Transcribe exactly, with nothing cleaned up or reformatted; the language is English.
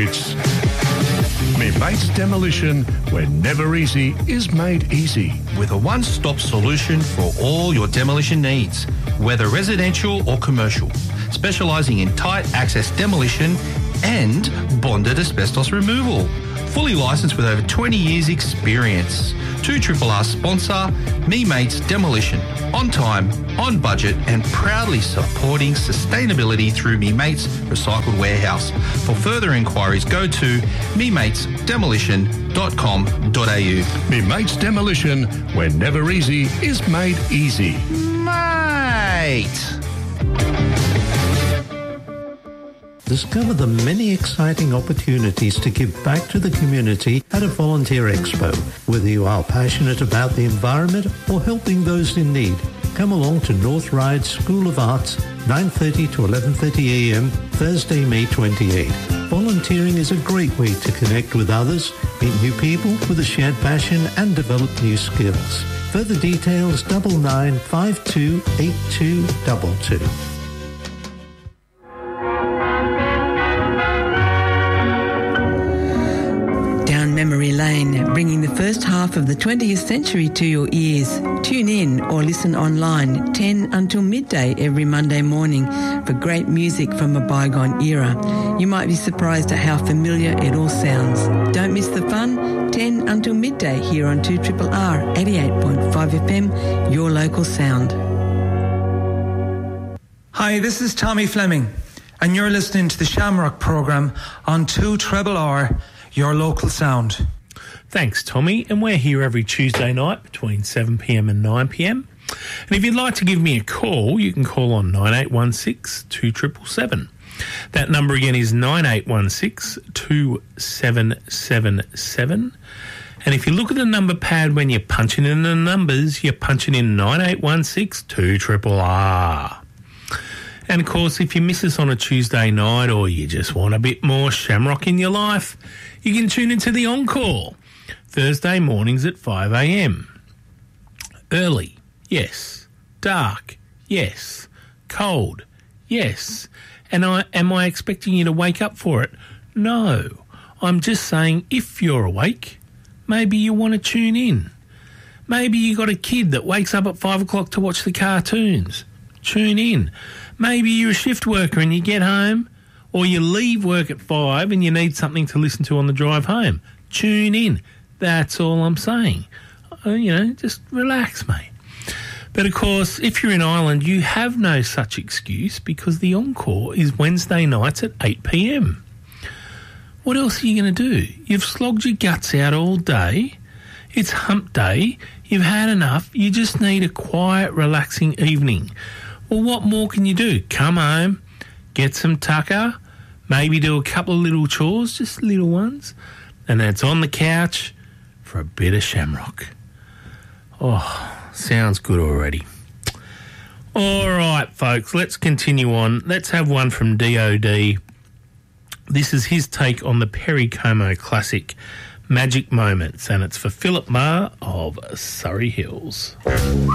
It's Me Mates Demolition, where never easy is made easy. With a one-stop solution for all your demolition needs, whether residential or commercial, specialising in tight access demolition and bonded asbestos removal. Fully licensed with over twenty years experience. two R R R sponsor, Me Mates Demolition. On time, on budget and proudly supporting sustainability through Me Mates Recycled Warehouse. For further inquiries, go to me mates demolition dot com dot a u. Me Mates Demolition, where never easy is made easy. Mate! Discover the many exciting opportunities to give back to the community at a volunteer expo. Whether you are passionate about the environment or helping those in need, come along to North Ryde School of Arts, nine thirty to eleven thirty a m, Thursday, May twenty-eighth. Volunteering is a great way to connect with others, meet new people with a shared passion and develop new skills. Further details, double nine five two eight two double two. Memory Lane, bringing the first half of the twentieth century to your ears. Tune in or listen online ten until midday every Monday morning for great music from a bygone era. You might be surprised at how familiar it all sounds. Don't miss the fun. ten until midday here on two R R R eighty-eight point five F M, your local sound. Hi, this is Tommy Fleming, and you're listening to the Shamrock programme on two R R R, your local sound. Thanks, Tommy. And we're here every Tuesday night between seven p m and nine p m. And if you'd like to give me a call, you can call on nine eight one six, two seven seven seven. That number again is nine eight one six, two seven seven seven. And if you look at the number pad when you're punching in the numbers, you're punching in nine eight one six, two R R R. And, of course, if you miss us on a Tuesday night or you just want a bit more Shamrock in your life, you can tune into the Encore, Thursday mornings at five a m. Early, yes. Dark, yes. Cold, yes. And I, am I expecting you to wake up for it? No. I'm just saying if you're awake, maybe you want to tune in. Maybe you got a kid that wakes up at five o'clock to watch the cartoons. Tune in. Maybe you're a shift worker and you get home, or you leave work at five and you need something to listen to on the drive home. Tune in. That's all I'm saying. Uh, you know, just relax, mate. But, of course, if you're in Ireland, you have no such excuse because the Encore is Wednesday nights at eight p m. What else are you going to do? You've slogged your guts out all day. It's hump day. You've had enough. You just need a quiet, relaxing evening. Well, what more can you do? Come home, get some tucker, maybe do a couple of little chores, just little ones, and then it's on the couch for a bit of Shamrock. Oh, sounds good already. All right, folks, let's continue on. Let's have one from D O D. This is his take on the Perry Como classic, Magic Moments, and it's for Philip Marr of Surrey Hills.